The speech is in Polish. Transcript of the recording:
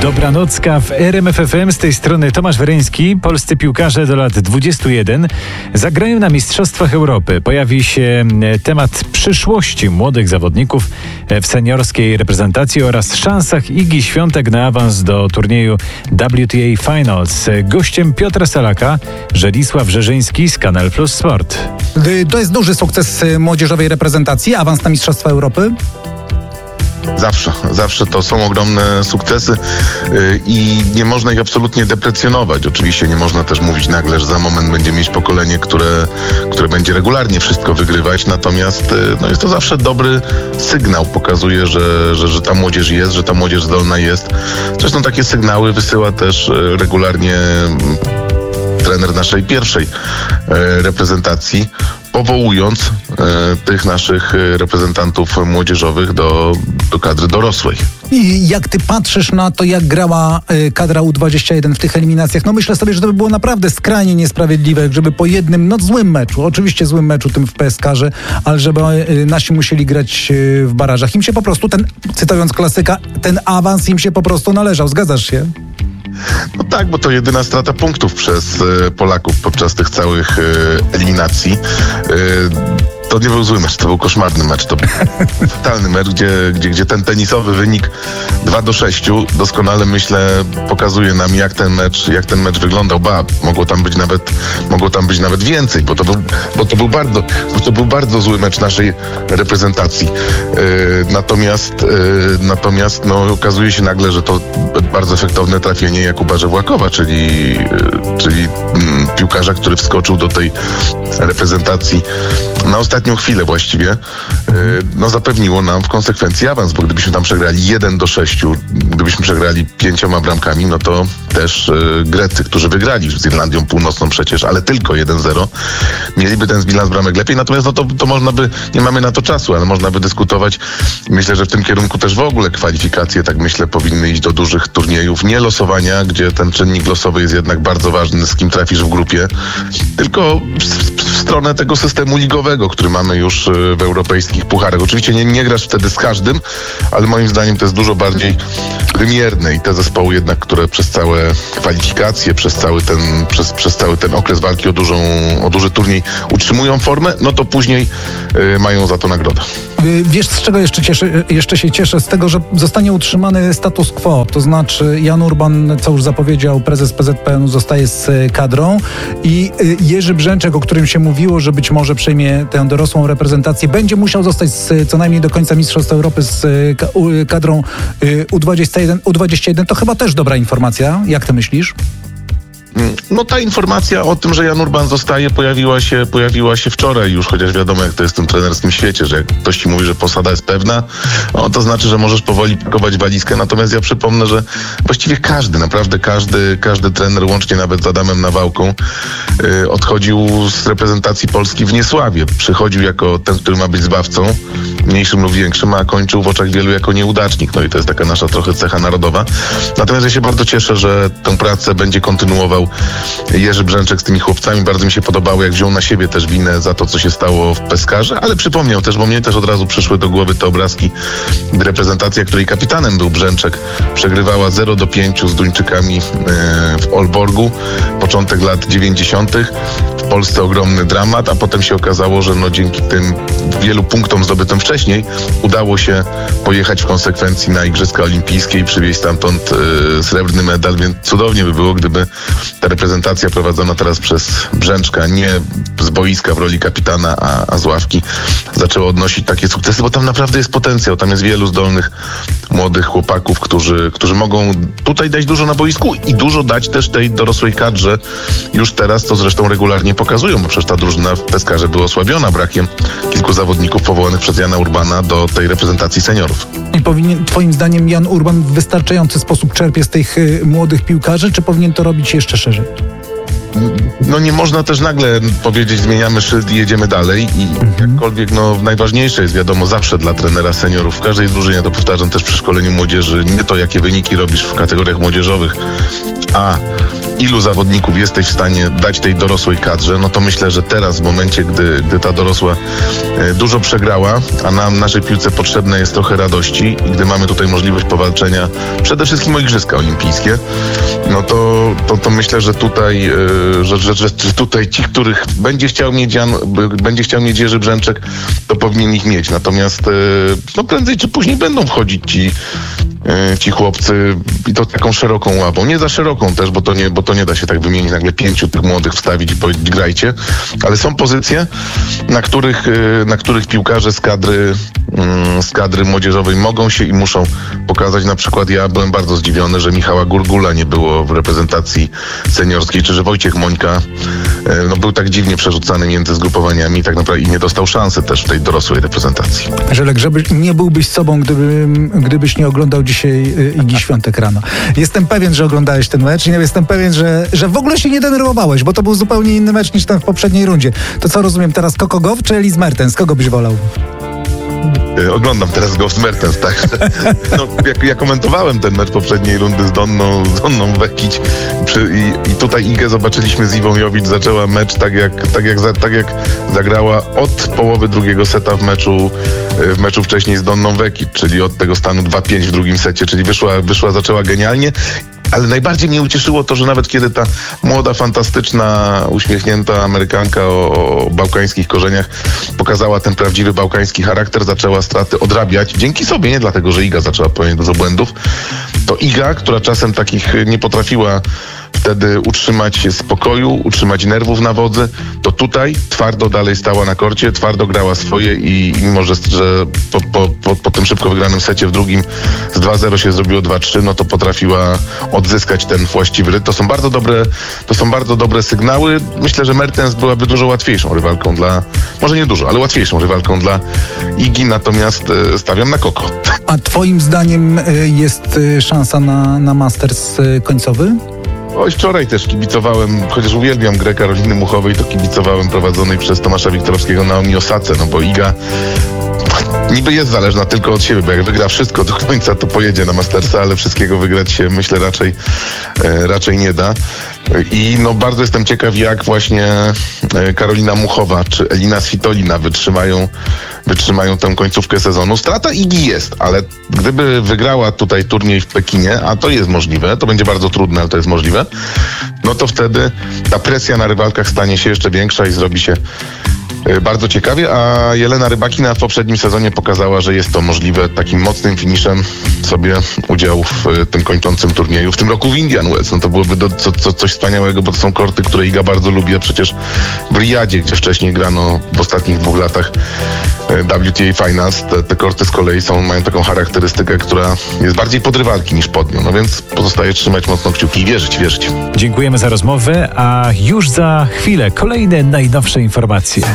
Dobranocka w RMF FM. Z tej strony Tomasz Weryński. Polscy piłkarze do lat 21 zagrają na Mistrzostwach Europy. Pojawi się temat przyszłości młodych zawodników w seniorskiej reprezentacji oraz szansach Igi Świątek na awans do turnieju WTA Finals. Gościem Piotra Salaka, Żelisław Rzeżyński z Kanal Plus Sport. To jest duży sukces młodzieżowej reprezentacji, awans na Mistrzostwa Europy? Zawsze to są ogromne sukcesy i nie można ich absolutnie deprecjonować. Oczywiście nie można też mówić nagle, że za moment będzie mieć pokolenie, które będzie regularnie wszystko wygrywać, natomiast jest to zawsze dobry sygnał. Pokazuje, że ta młodzież jest, że ta młodzież zdolna jest. Zresztą takie sygnały wysyła też regularnie trener naszej pierwszej reprezentacji, powołując tych naszych reprezentantów młodzieżowych do kadry dorosłej. I jak ty patrzysz na to, jak grała kadra U21 w tych eliminacjach, myślę sobie, że to by było naprawdę skrajnie niesprawiedliwe, żeby po jednym, złym meczu, oczywiście złym meczu, tym w PSK-że, ale żeby nasi musieli grać w barażach. Im się po prostu, cytując klasyka, ten awans im się po prostu należał. Zgadzasz się? No tak, bo to jedyna strata punktów przez Polaków podczas tych całych eliminacji. To nie był zły mecz, to był koszmarny mecz. To był fatalny mecz, gdzie ten tenisowy wynik 2-6 doskonale, myślę, pokazuje nam, jak ten mecz wyglądał. Mogło tam być nawet więcej, bo to był bardzo zły mecz naszej reprezentacji. Natomiast okazuje się nagle, że to bardzo efektowne trafienie Jakuba Żewłakowa, czyli piłkarza, który wskoczył do tej reprezentacji na ostatnią chwilę właściwie, zapewniło nam w konsekwencji awans, bo gdybyśmy tam przegrali 1-6, gdybyśmy przegrali 5 bramkami, to też Grecy, którzy wygrali z Irlandią Północną przecież, ale tylko 1-0, mieliby ten bilans bramek lepiej, natomiast to można by, nie mamy na to czasu, ale można by dyskutować. Myślę, że w tym kierunku też w ogóle kwalifikacje, tak myślę, powinny iść do dużych turniejów, nie losowania, gdzie ten czynnik losowy jest jednak bardzo ważny, z kim trafisz w grupie, tylko w stronę tego systemu ligowego, który mamy już w europejskich pucharach. Oczywiście nie grasz wtedy z każdym, ale moim zdaniem to jest dużo bardziej wymierne i te zespoły jednak, które przez całe kwalifikacje, przez cały ten okres walki o duży turniej utrzymują formę, to później mają za to nagrodę. Wiesz, z czego jeszcze się cieszę? Z tego, że zostanie utrzymany status quo. To znaczy Jan Urban, co już zapowiedział, prezes PZPN-u, zostaje z kadrą i Jerzy Brzęczek, o którym się mówiło, że być może przejmie tę dorosłą reprezentację, będzie musiał zostać co najmniej do końca Mistrzostw Europy z kadrą U21. To chyba też dobra informacja. Jak ty myślisz? Ta informacja o tym, że Jan Urban zostaje, pojawiła się wczoraj już, chociaż wiadomo, jak to jest w tym trenerskim świecie, że jak ktoś ci mówi, że posada jest pewna, to znaczy, że możesz powoli pakować walizkę. Natomiast ja przypomnę, że właściwie naprawdę każdy trener, łącznie nawet z Adamem Nawałką, odchodził z reprezentacji Polski w niesławie. Przychodził jako ten, który ma być zbawcą, mniejszym lub większym, a kończył w oczach wielu jako nieudacznik. I to jest taka nasza trochę cecha narodowa. Natomiast ja się bardzo cieszę, że tę pracę będzie kontynuował Jerzy Brzęczek z tymi chłopcami. Bardzo mi się podobało, jak wziął na siebie też winę za to, co się stało w PSK-że, ale przypomniał też, bo mnie też od razu przyszły do głowy te obrazki, gdy reprezentacja, której kapitanem był Brzęczek, przegrywała 0-5 z Duńczykami w Aalborgu, początek lat 90. W Polsce ogromny dramat, a potem się okazało, że dzięki tym wielu punktom zdobytym wcześniej udało się pojechać w konsekwencji na Igrzyska Olimpijskie i przywieźć stamtąd srebrny medal, więc cudownie by było, gdyby ta reprezentacja prowadzona teraz przez Brzęczka, nie z boiska w roli kapitana, a z ławki, zaczęła odnosić takie sukcesy, bo tam naprawdę jest potencjał, tam jest wielu zdolnych, młodych chłopaków, którzy mogą tutaj dać dużo na boisku i dużo dać też tej dorosłej kadrze już teraz, co zresztą regularnie pokazują, bo przecież ta drużyna w PSK-że była osłabiona brakiem kilku zawodników powołanych przez Jana Urbana do tej reprezentacji seniorów. I powinien, twoim zdaniem, Jan Urban w wystarczający sposób czerpie z tych młodych piłkarzy, czy powinien to robić jeszcze szerzej? Nie można też nagle powiedzieć, zmieniamy szyld i jedziemy dalej i jakkolwiek najważniejsze jest, wiadomo, zawsze dla trenera seniorów w każdej drużynie, to powtarzam też przy szkoleniu młodzieży, nie to, jakie wyniki robisz w kategoriach młodzieżowych, a ilu zawodników jesteś w stanie dać tej dorosłej kadrze, no to myślę, że teraz w momencie, gdy ta dorosła dużo przegrała, a nam, naszej piłce potrzebne jest trochę radości i gdy mamy tutaj możliwość powalczenia przede wszystkim o igrzyska olimpijskie, no to myślę, że tutaj, że tutaj ci, których będzie chciał mieć Jerzy Brzęczek, to powinien ich mieć. Natomiast no prędzej czy później będą wchodzić ci chłopcy i to taką szeroką ławą. Nie za szeroką też, bo to nie da się tak wymienić, nagle 5 tych młodych wstawić i powiedzieć grajcie, ale są pozycje, na których piłkarze z kadry młodzieżowej mogą się i muszą pokazać. Na przykład ja byłem bardzo zdziwiony, że Michała Gurgula nie było w reprezentacji seniorskiej, czy że Wojciech Mońka był tak dziwnie przerzucany między zgrupowaniami tak naprawdę i nie dostał szansy też w tej dorosłej reprezentacji. Żelek, nie byłbyś sobą, gdybyś nie oglądał dzisiaj Igi Świątek rano. Jestem pewien, że oglądałeś ten mecz i jestem pewien, że w ogóle się nie denerwowałeś, bo to był zupełnie inny mecz niż ten w poprzedniej rundzie. To co rozumiem teraz, Coco Gauff czy Ellis Mertens? Kogo byś wolał? Oglądam teraz Gauff Mertens, tak. No, ja komentowałem ten mecz poprzedniej rundy z Donną Vekic i tutaj Igę zobaczyliśmy z Iwą Jovic, zaczęła mecz tak jak zagrała od połowy drugiego seta w meczu wcześniej z Donną Vekic, czyli od tego stanu 2-5 w drugim secie, czyli zaczęła genialnie. Ale najbardziej mnie ucieszyło to, że nawet kiedy ta młoda, fantastyczna, uśmiechnięta Amerykanka o bałkańskich korzeniach pokazała ten prawdziwy bałkański charakter, zaczęła straty odrabiać dzięki sobie, nie dlatego, że Iga zaczęła popełniać dużo błędów, to Iga, która czasem takich nie potrafiła wtedy utrzymać spokoju, utrzymać nerwów na wodzy, to tutaj twardo dalej stała na korcie, twardo grała swoje i mimo, że po tym szybko wygranym secie w drugim z 2-0 się zrobiło 2-3, no to potrafiła odzyskać ten właściwy rytm. To są bardzo dobre sygnały. Myślę, że Mertens byłaby dużo łatwiejszą rywalką może nie dużo, ale łatwiejszą rywalką dla Igi, natomiast stawiam na Coco. A twoim zdaniem jest szansa na Masters końcowy? Wczoraj też kibicowałem, chociaż uwielbiam grę Karoliny Muchowej, to kibicowałem prowadzonej przez Tomasza Wiktorowskiego Naomi Osace, no bo Iga niby jest zależna tylko od siebie, bo jak wygra wszystko do końca, to pojedzie na Mastersa, ale wszystkiego wygrać się, myślę, raczej nie da. I no bardzo jestem ciekaw, jak właśnie Karolina Muchowa czy Elina Svitolina wytrzymają tę końcówkę sezonu. Strata Igi jest, ale gdyby wygrała tutaj turniej w Pekinie, a to jest możliwe, to będzie bardzo trudne, ale to jest możliwe, no to wtedy ta presja na rywalkach stanie się jeszcze większa i zrobi się bardzo ciekawie, a Jelena Rybakina w poprzednim sezonie pokazała, że jest to możliwe. Takim mocnym finiszem sobie udział w tym kończącym turnieju. W tym roku w Indian Wells. No to byłoby coś wspaniałego, bo to są korty, które Iga bardzo lubi, a przecież w Riyadzie, gdzie wcześniej grano w ostatnich 2 latach WTA Finals, te korty z kolei mają taką charakterystykę, która jest bardziej pod rywalki niż pod nią. No więc pozostaje trzymać mocno kciuki i wierzyć. Dziękujemy za rozmowę, a już za chwilę kolejne najnowsze informacje.